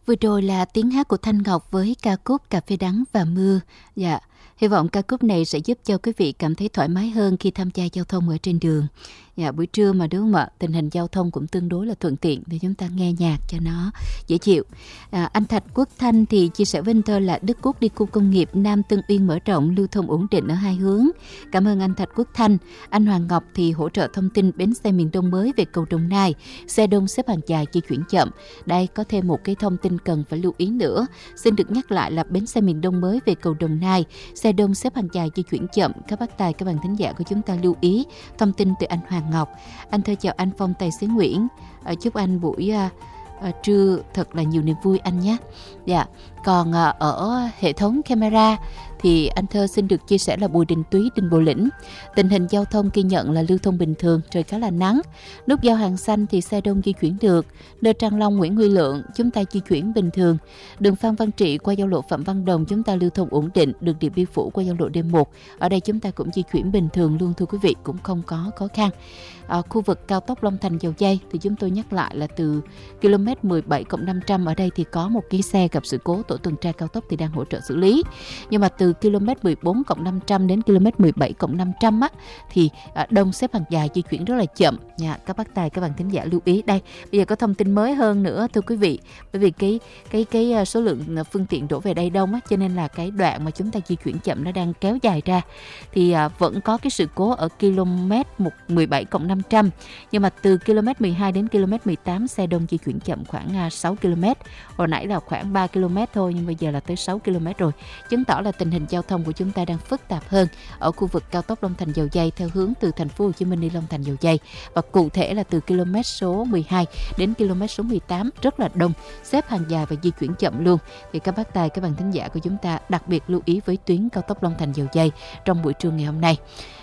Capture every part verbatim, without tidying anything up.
Vừa rồi là tiếng hát của Thanh Ngọc với ca khúc Cà phê đắng và mưa. Dạ, hy vọng ca khúc này sẽ giúp cho quý vị cảm thấy thoải mái hơn khi tham gia giao thông ở trên đường. Dạ, buổi trưa mà đúng không ạ? Tình hình giao thông cũng tương đối là thuận tiện để chúng ta nghe nhạc cho nó dễ chịu. À, anh Thạch Quốc Thanh thì chia sẻ với anh Thơ là Đức Quốc đi khu công nghiệp Nam Tân Uyên mở rộng, lưu thông ổn định ở hai hướng. Cảm ơn anh Thạch Quốc Thanh. Anh Hoàng Ngọc thì hỗ trợ thông tin bến xe miền Đông mới về cầu Đồng Nai. Xe đông xếp hàng dài di chuyển chậm. Đây có thêm một cái thông tin cần phải lưu ý nữa. Xin được nhắc lại là bến xe miền Đông mới về cầu Đồng Nai, xe đông xếp hàng dài di chuyển chậm. Các bác tài, các bạn thính giả của chúng ta lưu ý. Thông tin từ anh Hoàng Ngọc. Anh Thơ chào anh Phong tài xế Nguyễn. À, chúc anh buổi à, à, trưa thật là nhiều niềm vui anh nhé. Dạ. Còn à, ở hệ thống camera thì anh Thơ xin được chia sẻ là Bùi Đình Túy, Đình Bộ Lĩnh. Tình hình giao thông ghi nhận là lưu thông bình thường, trời khá là nắng. Nút giao Hàng Xanh thì xe đông di chuyển được. Nơi Trang Long, Nguyễn Huy Lượng chúng ta di chuyển bình thường. Đường Phan Văn Trị qua giao lộ Phạm Văn Đồng chúng ta lưu thông ổn định. Đường Điện Biên Phủ qua giao lộ D một ở đây chúng ta cũng di chuyển bình thường luôn thưa quý vị, cũng không có khó khăn. À, khu vực cao tốc Long Thành Dầu Giây thì chúng tôi nhắc lại là từ km mười bảy cộng năm trăm ở đây thì có một cái xe gặp sự cố, tổ tuần tra cao tốc thì đang hỗ trợ xử lý. Nhưng mà từ km mười bốn cộng năm trăm đến km mười bảy cộng năm trăm á thì à, đông xếp hàng dài di chuyển rất là chậm nha. Các bác tài, các bạn thính giả lưu ý đây. Bây giờ có thông tin mới hơn nữa thưa quý vị, bởi vì cái cái cái số lượng phương tiện đổ về đây đông á, cho nên là cái đoạn mà chúng ta di chuyển chậm nó đang kéo dài ra. Thì à, vẫn có cái sự cố ở km mười bảy cộng năm trăm, nhưng mà từ km mười hai đến km mười tám xe đông di chuyển chậm khoảng à, sáu ki lô mét. Hồi nãy là khoảng ba ki lô mét thôi, nhưng bây giờ là tới sáu ki lô mét rồi, chứng tỏ là tình hình giao thông của chúng ta đang phức tạp hơn ở khu vực cao tốc Long Thành Dầu Giây theo hướng từ thành phố Hồ Chí Minh đi Long Thành Dầu Giây, và cụ thể là từ km số mười hai đến km số mười tám rất là đông, xếp hàng dài và di chuyển chậm luôn. Thì các bác tài, các bạn thính giả của chúng ta đặc biệt lưu ý với tuyến cao tốc Long Thành Dầu Giây trong buổi trưa ngày hôm nay.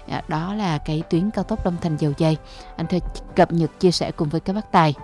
Đó là cái tuyến cao tốc Long Thành Dầu Giây, anh Thơ cập nhật chia sẻ cùng với các bác tài.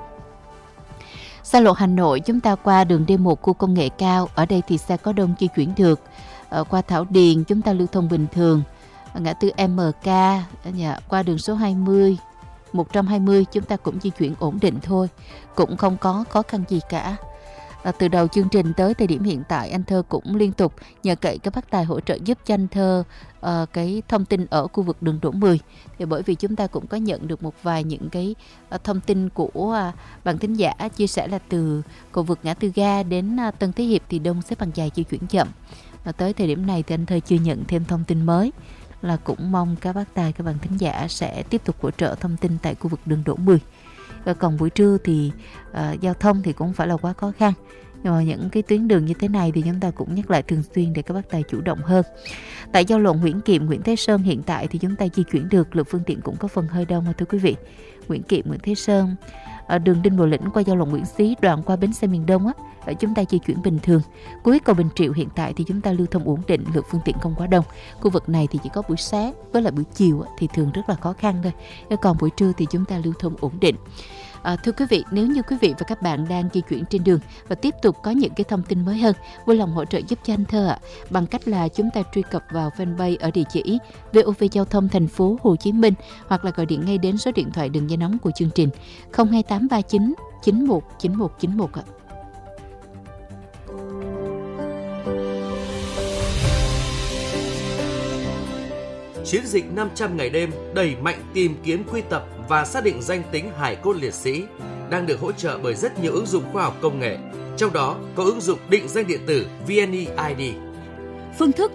Xa lộ Hà Nội chúng ta qua đường D một khu công nghệ cao, ở đây thì xe có đông di chuyển được. Ở qua Thảo Điền chúng ta lưu thông bình thường. Ở ngã tư em ca qua đường số hai mươi, một trăm hai mươi chúng ta cũng di chuyển ổn định thôi, cũng không có khó khăn gì cả. À, từ đầu chương trình tới thời điểm hiện tại, anh Thơ cũng liên tục nhờ cậy các bác tài hỗ trợ giúp cho anh Thơ uh, cái thông tin ở khu vực đường Đỗ mười. Thì bởi vì chúng ta cũng có nhận được một vài những cái uh, thông tin của uh, bạn thính giả chia sẻ là từ cầu vượt ngã tư ga đến uh, Tân Thế Hiệp thì đông xếp hàng dài di chuyển chậm. Và tới thời điểm này thì anh Thơ chưa nhận thêm thông tin mới, là cũng mong các bác tài, các bạn thính giả sẽ tiếp tục hỗ trợ thông tin tại khu vực đường Đỗ mười. Còn buổi trưa thì uh, giao thông thì cũng không phải là quá khó khăn, nhưng mà những cái tuyến đường như thế này thì chúng ta cũng nhắc lại thường xuyên để các bác tài chủ động hơn. Tại giao lộ Nguyễn Kiệm, Nguyễn Thế Sơn hiện tại thì chúng ta di chuyển được, lượng phương tiện cũng có phần hơi đông thưa quý vị. Nguyễn Kiệm, Nguyễn Thế Sơn, ở đường Đinh Bộ Lĩnh qua giao lộ Nguyễn Xí, đoạn qua bến xe miền Đông á, ở chúng ta di chuyển bình thường. Cuối cầu Bình Triệu hiện tại thì chúng ta lưu thông ổn định, lượng phương tiện không quá đông. Khu vực này thì chỉ có buổi sáng với lại buổi chiều á, thì thường rất là khó khăn thôi. Còn buổi trưa thì chúng ta lưu thông ổn định. À, thưa quý vị, nếu như quý vị và các bạn đang di chuyển trên đường và tiếp tục có những cái thông tin mới hơn, vui lòng hỗ trợ giúp cho anh Thơ ạ, bằng cách là chúng ta truy cập vào fanpage ở địa chỉ vê o vê Giao thông Thành phố Hồ Chí Minh, hoặc là gọi điện ngay đến số điện thoại đường dây nóng của chương trình không hai tám ba chín chín một chín một chín một ạ. Chiến dịch năm trăm ngày đêm đẩy mạnh tìm kiếm, quy tập và xác định danh tính hài cốt liệt sĩ đang được hỗ trợ bởi rất nhiều ứng dụng khoa học công nghệ, trong đó có ứng dụng định danh điện tử vê en e i đê. Phương thức